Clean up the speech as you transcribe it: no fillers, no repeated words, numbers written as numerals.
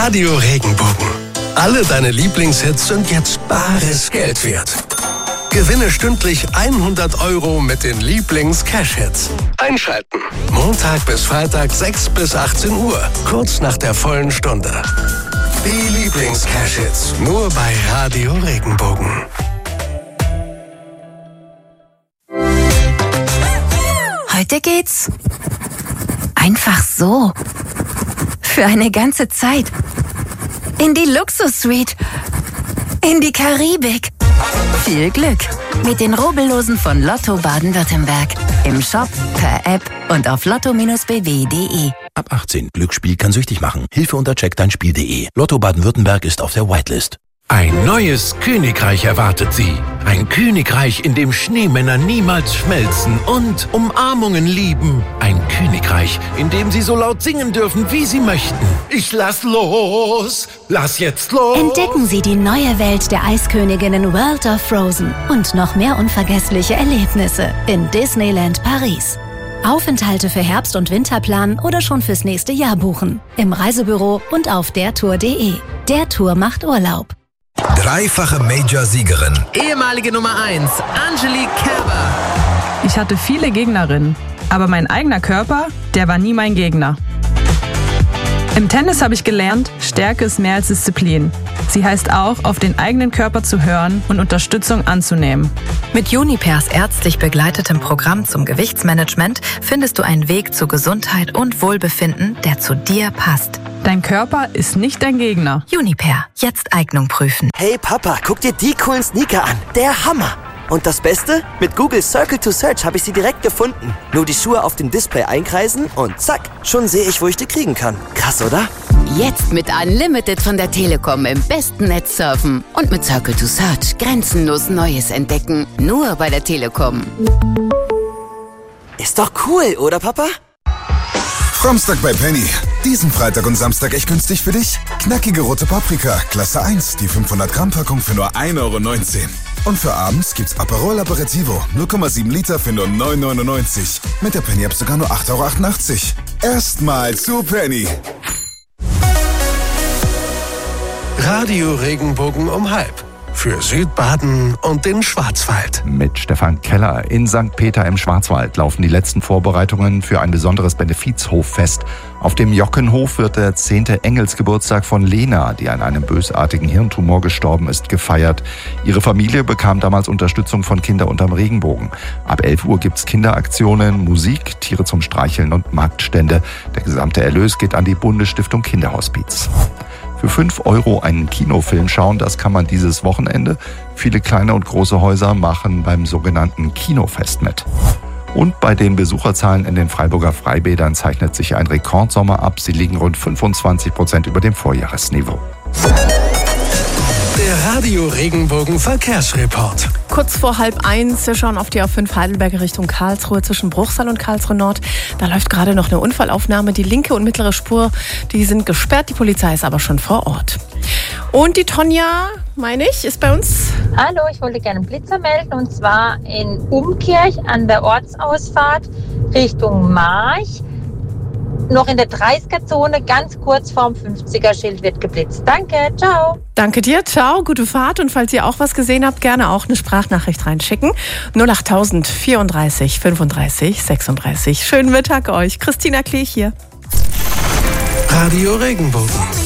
Radio Regenbogen. Alle deine Lieblingshits sind jetzt bares Geld wert. Gewinne stündlich 100 € mit den Lieblings-Cash-Hits. Einschalten. Montag bis Freitag 6 bis 18 Uhr. Kurz nach der vollen Stunde. Die Lieblings-Cash-Hits. Nur bei Radio Regenbogen. Heute geht's einfach so. Für eine ganze Zeit. In die Luxus-Suite. In die Karibik. Viel Glück mit den Rubbellosen von Lotto Baden-Württemberg. Im Shop, per App und auf lotto-bw.de. Ab 18. Glücksspiel kann süchtig machen. Hilfe unter checkdeinspiel.de. Lotto Baden-Württemberg ist auf der Whitelist. Ein neues Königreich erwartet Sie. Ein Königreich, in dem Schneemänner niemals schmelzen und Umarmungen lieben. Ein Königreich, in dem Sie so laut singen dürfen, wie Sie möchten. Ich lass los! Lass jetzt los! Entdecken Sie die neue Welt der Eisköniginnen World of Frozen und noch mehr unvergessliche Erlebnisse in Disneyland Paris. Aufenthalte für Herbst- und Winter planen oder schon fürs nächste Jahr buchen. Im Reisebüro und auf dertour.de. Der Tour macht Urlaub. Dreifache Major-Siegerin. Ehemalige Nummer 1, Angelique Kerber. Ich hatte viele Gegnerinnen, aber mein eigener Körper, der war nie mein Gegner. Im Tennis habe ich gelernt, Stärke ist mehr als Disziplin. Sie heißt auch, auf den eigenen Körper zu hören und Unterstützung anzunehmen. Mit Junipers ärztlich begleitetem Programm zum Gewichtsmanagement findest du einen Weg zu Gesundheit und Wohlbefinden, der zu dir passt. Dein Körper ist nicht dein Gegner. Juniper, jetzt Eignung prüfen. Hey Papa, guck dir die coolen Sneaker an. Der Hammer! Und das Beste? Mit Google Circle to Search habe ich sie direkt gefunden. Nur die Schuhe auf dem Display einkreisen und zack, schon sehe ich, wo ich die kriegen kann. Krass, oder? Jetzt mit Unlimited von der Telekom im besten Netz surfen und mit Circle to Search grenzenlos Neues entdecken. Nur bei der Telekom. Ist doch cool, oder Papa? Samstag bei Penny. Diesen Freitag und Samstag echt günstig für dich? Knackige rote Paprika, Klasse 1, die 500 Gramm Packung für nur 1,19 €. Und für abends gibt's Aperol Aperitivo, 0,7 Liter für nur 9,99 €. Mit der Penny App sogar nur 8,88 €. Erstmal zu Penny. Radio Regenbogen um 12:30. Für Südbaden und den Schwarzwald. Mit Stefan Keller. In St. Peter im Schwarzwald laufen die letzten Vorbereitungen für ein besonderes Benefizhoffest. Auf dem Jockenhof wird der 10. Engelsgeburtstag von Lena, die an einem bösartigen Hirntumor gestorben ist, gefeiert. Ihre Familie bekam damals Unterstützung von Kinder unterm Regenbogen. Ab 11 Uhr gibt's Kinderaktionen, Musik, Tiere zum Streicheln und Marktstände. Der gesamte Erlös geht an die Bundesstiftung Kinderhospiz. Für 5 € einen Kinofilm schauen, das kann man dieses Wochenende. Viele kleine und große Häuser machen beim sogenannten Kinofest mit. Und bei den Besucherzahlen in den Freiburger Freibädern zeichnet sich ein Rekordsommer ab. Sie liegen rund 25% über dem Vorjahresniveau. Der Radio Regenbogen Verkehrsreport. Kurz vor 12:30, wir schauen auf die A5 Heidelberg Richtung Karlsruhe zwischen Bruchsal und Karlsruhe Nord. Da läuft gerade noch eine Unfallaufnahme. Die linke und mittlere Spur, die sind gesperrt. Die Polizei ist aber schon vor Ort. Und die Tonja, meine ich, ist bei uns. Hallo, ich wollte gerne einen Blitzer melden und zwar in Umkirch an der Ortsausfahrt Richtung March. Noch in der 30er-Zone, ganz kurz vorm 50er-Schild wird geblitzt. Danke, ciao. Danke dir, ciao, gute Fahrt. Und falls ihr auch was gesehen habt, gerne auch eine Sprachnachricht reinschicken. 08000 34 35 36. Schönen Mittag euch. Christina Klee hier. Radio Regenbogen.